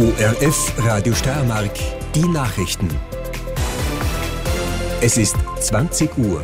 ORF Radio Steiermark, die Nachrichten. Es ist 20 Uhr.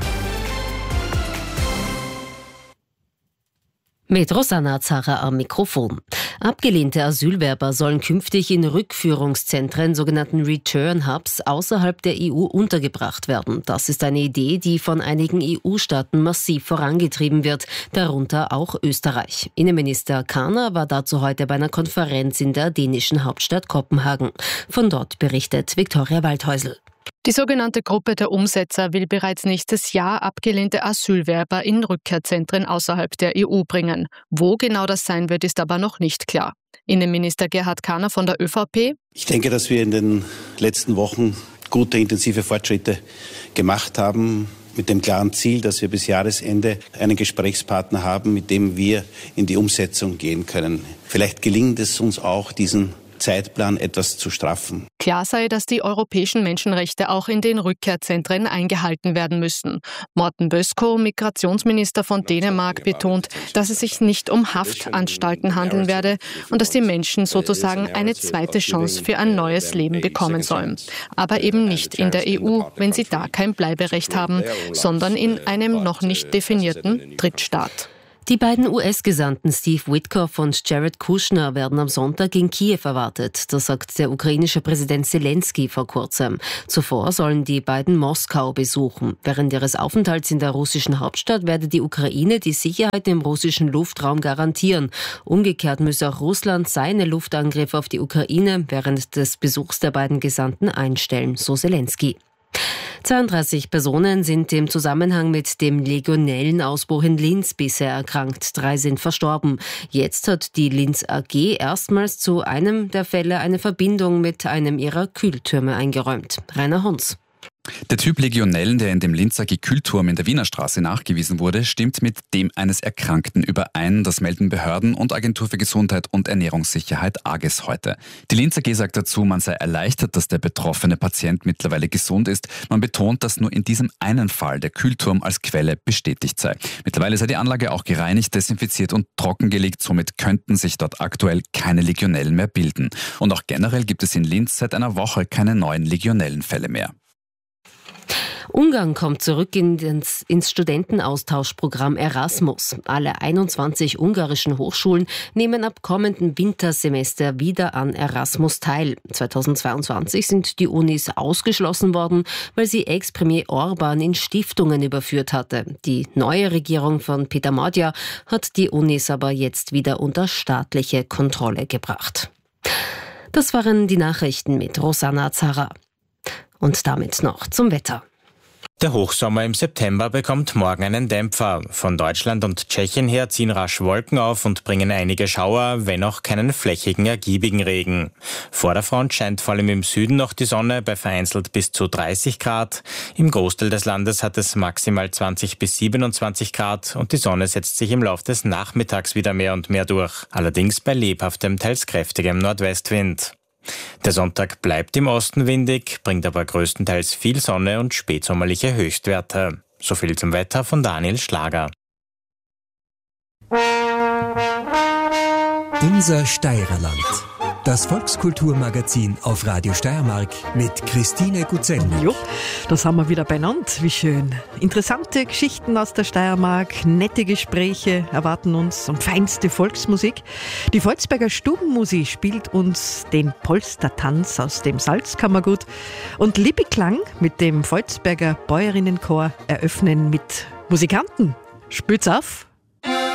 Mit Rosanna Zara am Mikrofon. Abgelehnte Asylwerber sollen künftig in Rückführungszentren, sogenannten Return Hubs, außerhalb der EU untergebracht werden. Das ist eine Idee, die von einigen EU-Staaten massiv vorangetrieben wird, darunter auch Österreich. Innenminister Kahner war dazu heute bei einer Konferenz in der dänischen Hauptstadt Kopenhagen. Von dort berichtet Viktoria Waldhäusl. Die sogenannte Gruppe der Umsetzer will bereits nächstes Jahr abgelehnte Asylwerber in Rückkehrzentren außerhalb der EU bringen. Wo genau das sein wird, ist aber noch nicht klar. Innenminister Gerhard Kahner von der ÖVP: Ich denke, dass wir in den letzten Wochen gute, intensive Fortschritte gemacht haben, mit dem klaren Ziel, dass wir bis Jahresende einen Gesprächspartner haben, mit dem wir in die Umsetzung gehen können. Vielleicht gelingt es uns auch, diesen Zeitplan etwas zu straffen. Klar sei, dass die europäischen Menschenrechte auch in den Rückkehrzentren eingehalten werden müssen. Morten Bødskov, Migrationsminister von Dänemark, betont, dass es sich nicht um Haftanstalten handeln werde und dass die Menschen sozusagen eine zweite Chance für ein neues Leben bekommen sollen. Aber eben nicht in der EU, wenn sie da kein Bleiberecht haben, sondern in einem noch nicht definierten Drittstaat. Die beiden US-Gesandten Steve Witkoff und Jared Kushner werden am Sonntag in Kiew erwartet. Das sagt der ukrainische Präsident Zelensky vor kurzem. Zuvor sollen die beiden Moskau besuchen. Während ihres Aufenthalts in der russischen Hauptstadt werde die Ukraine die Sicherheit im russischen Luftraum garantieren. Umgekehrt müsse auch Russland seine Luftangriffe auf die Ukraine während des Besuchs der beiden Gesandten einstellen, so Zelensky. 32 Personen sind im Zusammenhang mit dem Legionellenausbruch in Linz bisher erkrankt. 3 sind verstorben. Jetzt hat die Linz AG erstmals zu einem der Fälle eine Verbindung mit einem ihrer Kühltürme eingeräumt. Rainer Hons. Der Typ Legionellen, der in dem Linzer Kühlturm in der Wiener Straße nachgewiesen wurde, stimmt mit dem eines Erkrankten überein. Das melden Behörden und Agentur für Gesundheit und Ernährungssicherheit AGES heute. Die Linz AG sagt dazu, man sei erleichtert, dass der betroffene Patient mittlerweile gesund ist. Man betont, dass nur in diesem einen Fall der Kühlturm als Quelle bestätigt sei. Mittlerweile sei die Anlage auch gereinigt, desinfiziert und trockengelegt. Somit könnten sich dort aktuell keine Legionellen mehr bilden. Und auch generell gibt es in Linz seit einer Woche keine neuen Legionellenfälle mehr. Ungarn kommt zurück ins Studentenaustauschprogramm Erasmus. Alle 21 ungarischen Hochschulen nehmen ab kommenden Wintersemester wieder an Erasmus teil. 2022 sind die Unis ausgeschlossen worden, weil sie Ex-Premier Orban in Stiftungen überführt hatte. Die neue Regierung von Peter Magyar hat die Unis aber jetzt wieder unter staatliche Kontrolle gebracht. Das waren die Nachrichten mit Rosanna Zara. Und damit noch zum Wetter. Der Hochsommer im September bekommt morgen einen Dämpfer. Von Deutschland und Tschechien her ziehen rasch Wolken auf und bringen einige Schauer, wenn auch keinen flächigen, ergiebigen Regen. Vor der Front scheint vor allem im Süden noch die Sonne bei vereinzelt bis zu 30 Grad. Im Großteil des Landes hat es maximal 20 bis 27 Grad und die Sonne setzt sich im Lauf des Nachmittags wieder mehr und mehr durch. Allerdings bei lebhaftem, teils kräftigem Nordwestwind. Der Sonntag bleibt im Osten windig, bringt aber größtenteils viel Sonne und spätsommerliche Höchstwerte. So viel zum Wetter von Daniel Schlager. Unser Steirerland. Das Volkskulturmagazin auf Radio Steiermark mit Christine Gutsennik. Jo, da sind wir wieder beieinander. Wie schön. Interessante Geschichten aus der Steiermark, nette Gespräche erwarten uns und feinste Volksmusik. Die Volzberger Stubenmusik spielt uns den Polstertanz aus dem Salzkammergut. Und Lippiklang mit dem Volzberger Bäuerinnenchor eröffnen mit Musikanten. Spürt's auf!